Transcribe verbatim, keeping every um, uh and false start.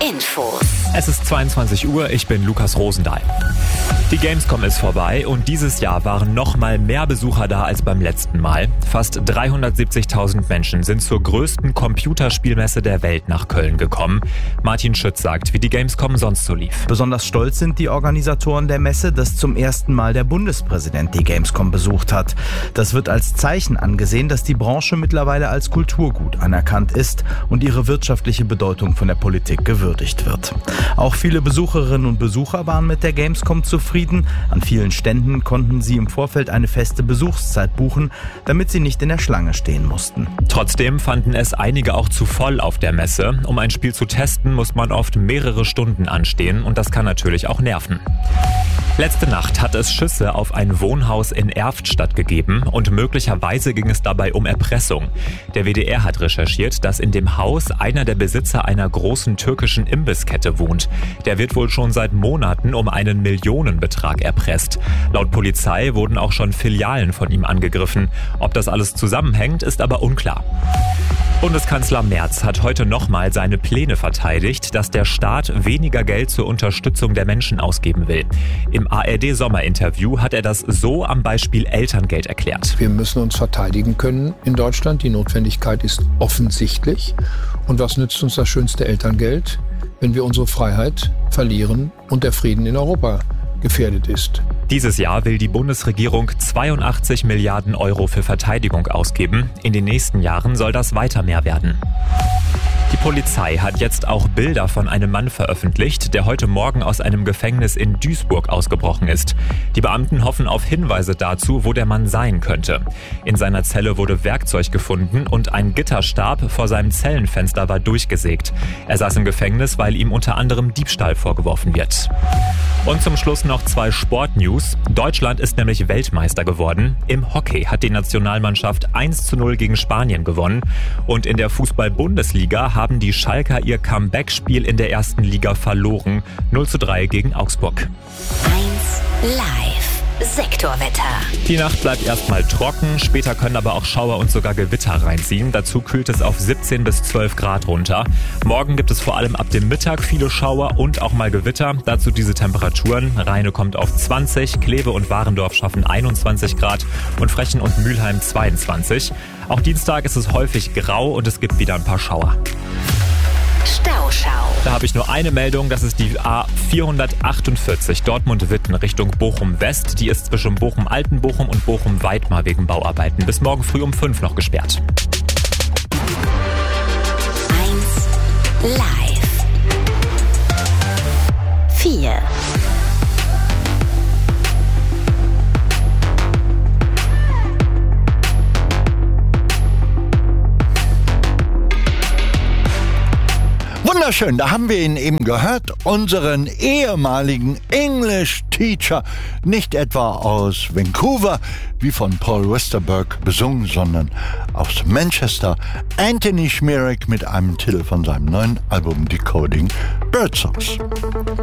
Infos. Es ist zweiundzwanzig Uhr, ich bin Lukas Rosendahl. Die Gamescom ist vorbei und dieses Jahr waren noch mal mehr Besucher da als beim letzten Mal. Fast dreihundertsiebzigtausend Menschen sind zur größten Computerspielmesse der Welt nach Köln gekommen. Martin Schütz sagt, wie die Gamescom sonst so lief. Besonders stolz sind die Organisatoren der Messe, dass zum ersten Mal der Bundespräsident die Gamescom besucht hat. Das wird als Zeichen angesehen, dass die Branche mittlerweile als Kulturgut anerkannt ist und ihre wirtschaftliche Bedeutung von der Politik gewürdigt wird. Auch viele Besucherinnen und Besucher waren mit der Gamescom zufrieden. An vielen Ständen konnten sie im Vorfeld eine feste Besuchszeit buchen, damit sie nicht in der Schlange stehen mussten. Trotzdem fanden es einige auch zu voll auf der Messe. Um ein Spiel zu testen, muss man oft mehrere Stunden anstehen und das kann natürlich auch nerven. Letzte Nacht hat es Schüsse auf ein Wohnhaus in Erftstadt gegeben und möglicherweise ging es dabei um Erpressung. Der W D R hat recherchiert, dass in dem Haus einer der Besitzer einer großen türkischen Imbisskette wohnt. Der wird wohl schon seit Monaten um einen Millionenbetrag erpresst. Laut Polizei wurden auch schon Filialen von ihm angegriffen. Ob das alles zusammenhängt, ist aber unklar. Bundeskanzler Merz hat heute nochmal seine Pläne verteidigt, dass der Staat weniger Geld zur Unterstützung der Menschen ausgeben will. Im A R D-Sommerinterview hat er das so am Beispiel Elterngeld erklärt. Wir müssen uns verteidigen können in Deutschland. Die Notwendigkeit ist offensichtlich. Und was nützt uns das schönste Elterngeld, wenn wir unsere Freiheit verlieren und der Frieden in Europa gefährdet ist? Dieses Jahr will die Bundesregierung zweiundachtzig Milliarden Euro für Verteidigung ausgeben. In den nächsten Jahren soll das weiter mehr werden. Die Polizei hat jetzt auch Bilder von einem Mann veröffentlicht, der heute Morgen aus einem Gefängnis in Duisburg ausgebrochen ist. Die Beamten hoffen auf Hinweise dazu, wo der Mann sein könnte. In seiner Zelle wurde Werkzeug gefunden und ein Gitterstab vor seinem Zellenfenster war durchgesägt. Er saß im Gefängnis, weil ihm unter anderem Diebstahl vorgeworfen wird. Und zum Schluss noch zwei Sportnews. Deutschland ist nämlich Weltmeister geworden. Im Hockey hat die Nationalmannschaft eins zu null gegen Spanien gewonnen. Und in der Fußball-Bundesliga haben die Schalker ihr Comeback-Spiel in der ersten Liga verloren. null zu drei gegen Augsburg. eins live. Sektorwetter. Die Nacht bleibt erstmal trocken, später können aber auch Schauer und sogar Gewitter reinziehen. Dazu kühlt es auf siebzehn bis zwölf Grad runter. Morgen gibt es vor allem ab dem Mittag viele Schauer und auch mal Gewitter. Dazu diese Temperaturen. Rheine kommt auf zwanzig, Kleve und Warendorf schaffen einundzwanzig Grad und Frechen und Mülheim zweiundzwanzig. Auch Dienstag ist es häufig grau und es gibt wieder ein paar Schauer. Stauschau. Da habe ich nur eine Meldung, das ist die A vierhundertachtundvierzig Dortmund-Witten Richtung Bochum-West. Die ist zwischen Bochum-Altenbochum und Bochum-Weidmar wegen Bauarbeiten bis morgen früh um fünf noch gesperrt. eins live. vier. Wunderschön, da haben wir ihn eben gehört, unseren ehemaligen English-Teacher, nicht etwa aus Vancouver, wie von Paul Westerberg besungen, sondern aus Manchester, Anthony Schmierek mit einem Titel von seinem neuen Album Decoding Birdsongs.